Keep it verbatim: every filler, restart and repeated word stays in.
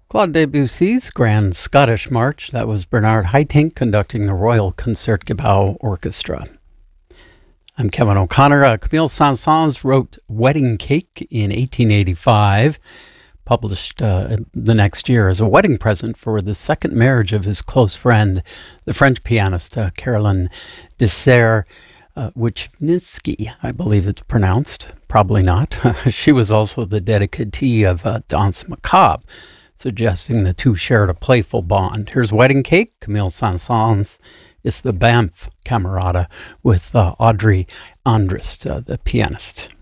Claude Debussy's Grand Scottish March. That was Bernard Haitink conducting the Royal Concertgebouw Orchestra. I'm Kevin O'Connor. Uh, Camille Saint-Saëns wrote Wedding Cake in eighteen eighty-five, published uh, the next year as a wedding present for the second marriage of his close friend, the French pianist uh, Caroline Dessert uh, Wichnitsky, I believe it's pronounced. Probably not. She was also the dedicatee of uh, Danse Macabre, suggesting the two shared a playful bond. Here's Wedding Cake. Camille Saint-Saëns is the Banff Camerata with uh, Audrey Andrist, uh, the pianist.